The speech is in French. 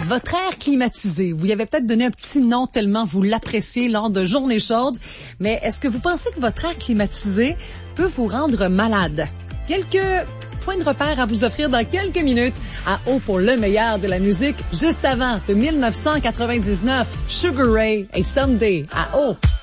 Votre air climatisé, vous y avez peut-être donné un petit nom tellement vous l'appréciez lors de journées chaudes, mais est-ce que vous pensez que votre air climatisé peut vous rendre malade? Quelques points de repère à vous offrir dans quelques minutes à O pour le meilleur de la musique, juste avant de 1999, Sugar Ray et Someday à O.